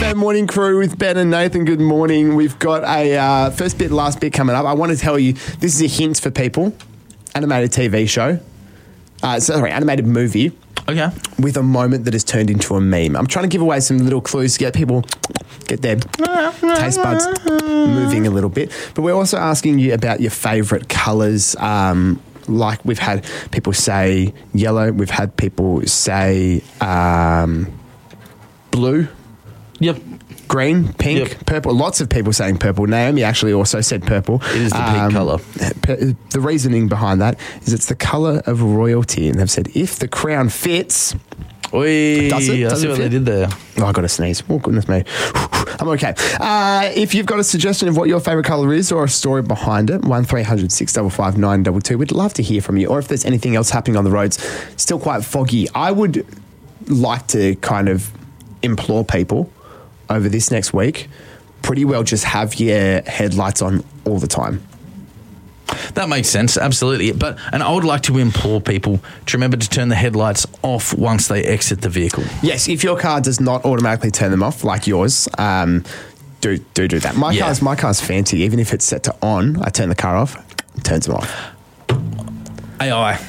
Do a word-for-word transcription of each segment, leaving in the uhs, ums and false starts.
Show Morning Crew with Ben and Nathan. Good morning. We've got a uh, first bit, last bit coming up. I want to tell you, this is a hint for people. Animated T V show. Uh, sorry, animated movie. Okay. With a moment that has turned into a meme. I'm trying to give away some little clues to get people, get their taste buds moving a little bit. But we're also asking you about your favourite colours. Um, like we've had people say yellow. We've had people say um, blue. Yep. Green, pink, Yep. purple. Lots of people saying purple. Naomi actually also said purple. It is the pink Um, colour. pe- The reasoning behind that is it's the colour of royalty. And they've said if the crown fits... Oi, Does it? I Does see it what fit? they did there. Oh, I got to sneeze. Oh, goodness me. I'm okay. Uh, if you've got a suggestion of what your favourite colour is or a story behind it, one three hundred six five five nine two two. We'd love to hear from you. Or if there's anything else happening on the roads, still quite foggy. I would like to kind of implore people over this next week, pretty well just have your headlights on all the time. That makes sense, absolutely. But and I would like to implore people to remember to turn the headlights off once they exit the vehicle. Yes, if your car does not automatically turn them off, like yours, um, do do do that. My Yeah. car's my car's fancy. Even if it's set to on, I turn the car off, it turns them off. A I.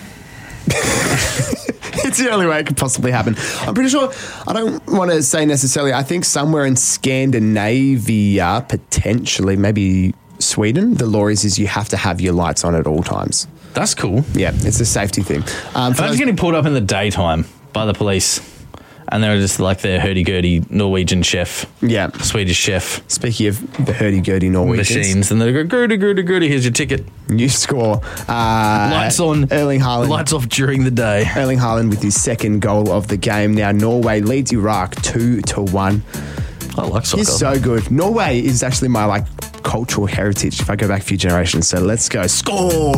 It's the only way it could possibly happen. I'm pretty sure, I don't want to say necessarily, I think somewhere in Scandinavia, potentially, maybe Sweden, the law is, is you have to have your lights on at all times. That's cool. Yeah, it's a safety thing. Um, for I was those- getting pulled up in the daytime by the police, and they were just like their hurdy-gurdy Norwegian chef, yeah. Swedish chef Speaking of the hurdy-gurdy Norwegians, machines, and they go, gurdy, gurdy, gurdy, here's your ticket. new score. Uh, Lights on, Erling Haaland. lights off during the day. Erling Haaland with his second goal of the game. Now Norway leads Iraq two to one. I like soccer. He's so good. Norway is actually my like cultural heritage if I go back a few generations. So let's go. Score!